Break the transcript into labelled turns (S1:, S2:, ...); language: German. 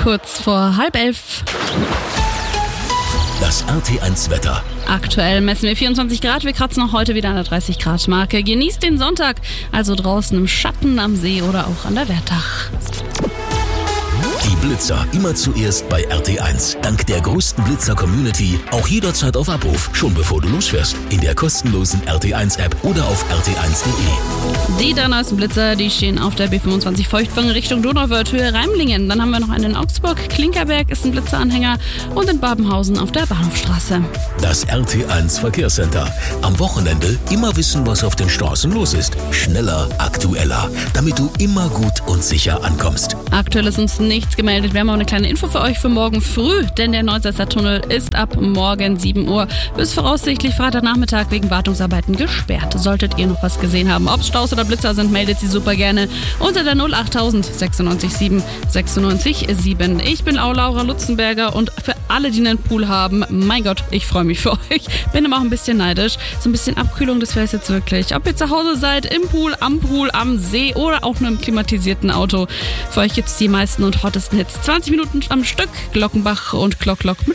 S1: kurz vor 10:30.
S2: Das RT1-Wetter.
S1: Aktuell messen wir 24 Grad, wir kratzen auch heute wieder an der 30-Grad-Marke. Genießt den Sonntag, also draußen im Schatten, am See oder auch an der Wertach.
S2: Die Blitzer immer zuerst bei RT1. Dank der größten Blitzer-Community auch jederzeit auf Abruf, schon bevor du losfährst. In der kostenlosen RT1-App oder auf rt1.de.
S1: Die 3 neuesten Blitzer, die stehen auf der B25 Feuchtwangen Richtung Donauwörth, Höhe Reimlingen. Dann haben wir noch einen in Augsburg, Klinkerberg ist ein Blitzeranhänger und in Babenhausen auf der Bahnhofstraße.
S2: Das RT1 Verkehrscenter. Am Wochenende immer wissen, was auf den Straßen los ist. Schneller, aktueller, damit du immer gut und sicher ankommst.
S1: Aktuell ist uns nichts gemeldet. Wir haben auch eine kleine Info für euch für morgen früh, denn der Neusesser Tunnel ist ab morgen 7 Uhr bis voraussichtlich Freitagnachmittag wegen Wartungsarbeiten gesperrt. Solltet ihr noch was gesehen haben, ob es Staus oder Blitzer sind, meldet sie super gerne unter der 08000 96 7 96 7. Ich bin auch Laura Lutzenberger und für alle, die einen Pool haben, mein Gott, ich freue mich für euch. Bin immer auch ein bisschen neidisch. So ein bisschen Abkühlung, das wäre es jetzt wirklich. Ob ihr zu Hause seid, im Pool, am See oder auch nur im klimatisierten Auto. Für euch gibt es die meisten und hottesten Hits. 20 Minuten am Stück, Glockenbach und Glock mit